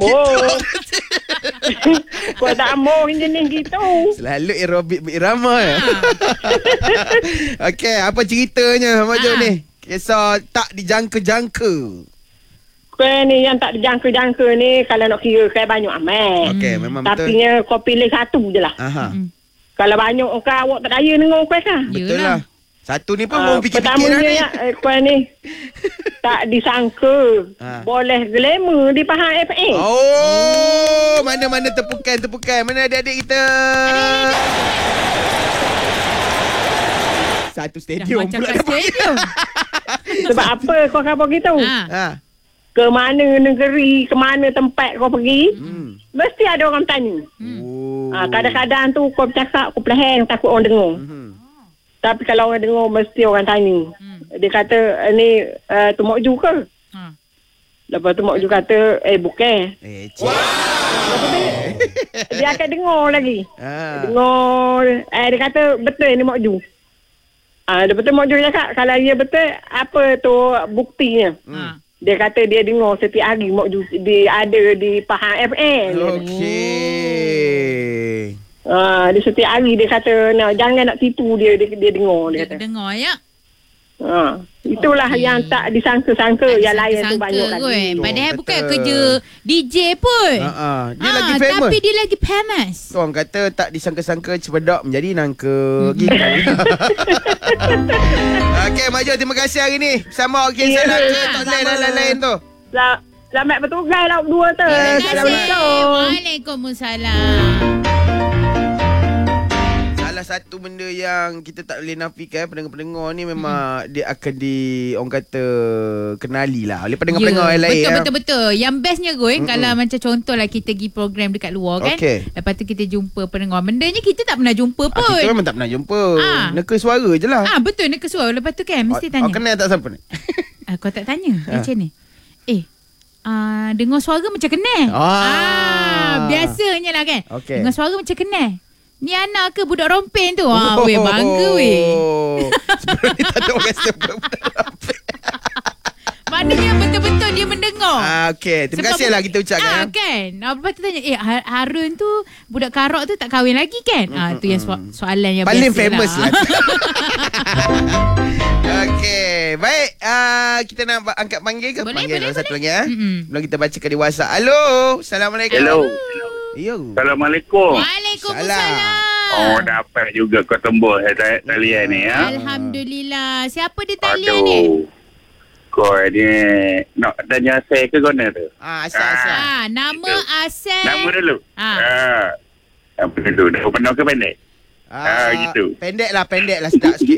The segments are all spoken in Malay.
Oh. Kau tak mau jenis gitu. Selalu aerobik berirama ya. Okey, apa ceritanya Mak Jom ni? Kisah tak dijangka-jangka. Kau ni yang tak dijangka-jangka ni, kalau nak kira kan banyak amat. Okey, memang betul. Tapi kau pilih satu je lah. Aha. Kalau banyak kau awak tak daya dengan kau kan. Betul lah. Satu ni pun mau fikir-fikir pertamanya ni. Kau ni tak disangka boleh glamour di Pahang FM. Oh, mana-mana tepukan. Mana adik-adik kita? Satu stadium pula dah stadium. Sebab apa kau khabar gitu? Ke mana negeri, ke mana tempat kau pergi, mesti ada orang tanya. Kadang-kadang tu kau bercakap, kau pelaheng, takut orang dengar. Tapi kalau orang dengar, mesti orang tanya. Dia kata, ni Tok Ju ke? Lepas tu Tok Ju kata, bukan. Dia akan dengar lagi. Dengar. Dia kata, betul ni Tok Ju. Lepas tu Tok Ju cakap, kalau dia betul, apa tu buktinya? Dia kata dia dengar setiap hari Tok Ju dia ada di Pahang FM. Okey. Dia setiap hari dia kata jangan nak tipu dia dengar dia kata. Dengar ya. Itulah yang tak disangka-sangka yang lain tu banyak lagi. Padahal bukan kerja DJ pun. Dia lagi famous. Tapi dia lagi famous. Orang kata tak disangka-sangka cepedak menjadi nangka gitu. Okey, Mak Jom, terima kasih hari ni. Bersama Okey Salam Tok Zain dan lain-lain tu. Selamat bertugas lah berdua tu. Assalamualaikum. Waalaikumsalam. Salah satu benda yang kita tak boleh nafikan, pendengar-pendengar ni memang dia akan orang kata kenali lah oleh pendengar-pendengar yang lain. Betul. Yang bestnya kalau macam contohlah kita pergi program dekat luar kan. Lepas tu kita jumpa pendengar. Bendanya kita tak pernah jumpa pun. Kita memang tak pernah jumpa. Neka suara je lah. Betul, neka suara. Lepas tu kan mesti tanya. Kenal tak siapa ni? Kau tak tanya macam ni. Dengar suara macam kenal. Biasanya lah kan. Dengar suara macam kenal. Ni anak ke budak rompen tu? Weh, bangga weh. Sebelum ni tak ada orang sebut budak rompen. Maknanya betul-betul dia mendengar. Okey, terima kasih lah kita ucapkan. Kan. Lepas tu tanya, Harun tu budak Karok tu tak kahwin lagi kan? Tu yang soalan yang paling biasa famous lah. Okey, baik. Kita nak angkat panggil ke? Panggil satu lagi Belum kita bacakan di WhatsApp. Halo, Assalamualaikum. Hello. Assalamualaikum. Waalaikumsalam. Dapat juga kau tembus talian ni ya. Alhamdulillah. Siapa dia talian ni? Kau ni nak tanya Asal ke kau tu? Asal. Nama Asal. Nama dulu. Nama dulu. Dah penuh ke pendek? Gitu. Pendek lah sedap sikit.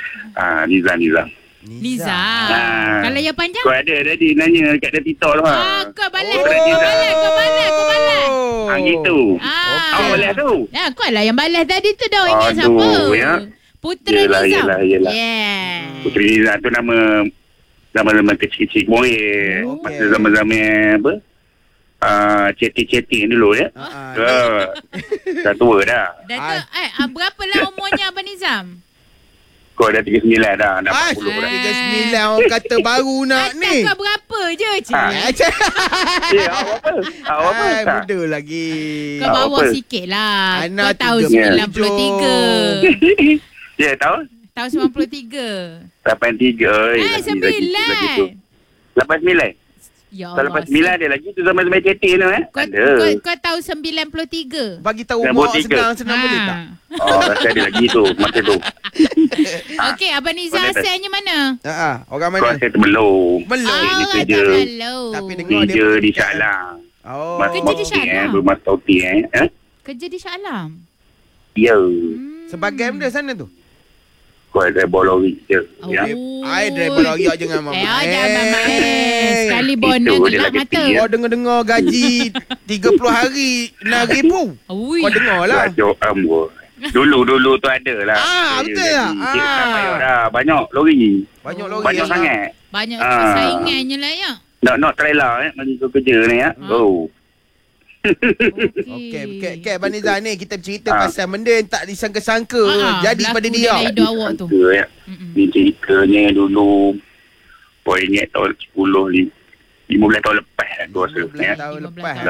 Niza. Kalau yang panjang? Kau ada tadi nanya kat dia TikTok tu. Kau balas. Gitu. Kau balas tu. Kau lah yang balas tadi tu dah ingat siapa. Putera Nizam. Yelah. Putera Nizam tu nama kecil-kecil moyek. Masa zaman-zaman apa? Chatting dulu ya. Dah tua dah. Berapa lah umurnya Abang Nizam? Kau dah 39 dah. Dah 40 39 dah. orang kata baru nak ni. Kau berapa je cik? Awak apa? Muda lagi. Kau bawa sikit lah. Kau tahu 93. Ya, tahu? Tahun 93. 83. 9. 89. Ya Allah. Kalau 89 ada lagi tu zaman-zaman chatting tu Kau tahu 93. Bagi tahu umur senang boleh tak? Rasa ada lagi tu masa tu. Okey, Abang Nizam asalnya mana? Orang mana? Kau asalnya belum. Dia kerja. Tapi dengar dia kerja di Shah Alam. Kerja di Shah Alam. Rumah Tauti Kerja di Shah Alam. Ya. Sebagai benda sana tu? Kau driver lori je. Driver lori jangan mamak. Jangan mamak. Sekali bonus gelap mata. Kau dengar gaji 30 hari 6,000. Kau dengar lah. Dulu tu ada lah. Betul lah. Dah banyak lori. Banyak sangat. Banyak saingannya lah ya. Nak trailer bagi kau kerja ni ya. Okey, Abang Nizam ni kita bercerita pasal benda yang tak disangka-sangka jadi pada dia. Hidup awak tu. Ni ceritanya dulu ingat tahun 15 tahun lepas aku rasa. 15 tahun lepas.